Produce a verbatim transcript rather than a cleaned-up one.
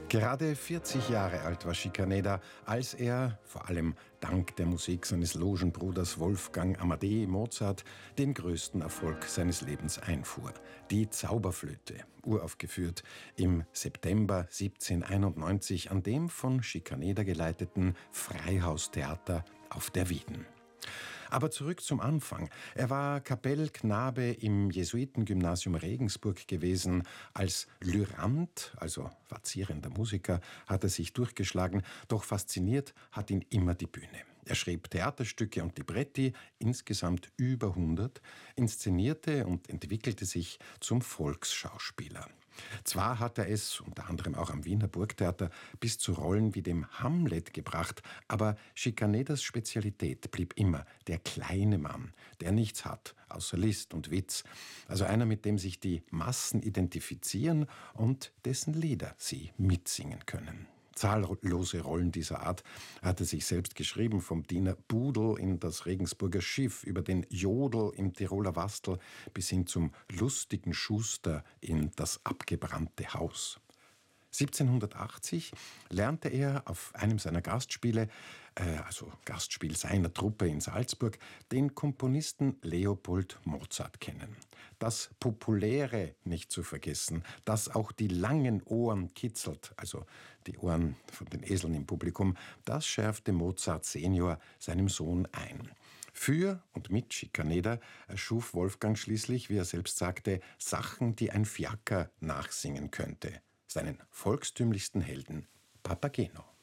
Gerade vierzig Jahre alt war Schikaneder, als er, vor allem dank der Musik seines Logenbruders Wolfgang Amadei Mozart, den größten Erfolg seines Lebens einfuhr. Die Zauberflöte, uraufgeführt im September siebzehnhunderteinundneunzig an dem von Schikaneder geleiteten Freihaustheater auf der Wieden. Aber zurück zum Anfang. Er war Kapellknabe im Jesuitengymnasium Regensburg gewesen. Als Lyrant, also vazierender Musiker, hat er sich durchgeschlagen. Doch fasziniert hat ihn immer die Bühne. Er schrieb Theaterstücke und Libretti, insgesamt über hundert, inszenierte und entwickelte sich zum Volksschauspieler. Zwar hat er es, unter anderem auch am Wiener Burgtheater, bis zu Rollen wie dem Hamlet gebracht, aber Schikaneders Spezialität blieb immer der kleine Mann, der nichts hat, außer List und Witz. Also einer, mit dem sich die Massen identifizieren und dessen Lieder sie mitsingen können. Zahllose Rollen dieser Art hat er sich selbst geschrieben, vom Diener Budel in das Regensburger Schiff, über den Jodl im Tiroler Wastel bis hin zum lustigen Schuster in das abgebrannte Haus. siebzehnhundertachtzig lernte er auf einem seiner Gastspiele, äh, also Gastspiel seiner Truppe in Salzburg, den Komponisten Leopold Mozart kennen. Das Populäre nicht zu vergessen, das auch die langen Ohren kitzelt, also die Ohren von den Eseln im Publikum, das schärfte Mozart Senior seinem Sohn ein. Für und mit Schikaneder erschuf Wolfgang schließlich, wie er selbst sagte, Sachen, die ein Fiaker nachsingen könnte. Seinen volkstümlichsten Helden Papageno.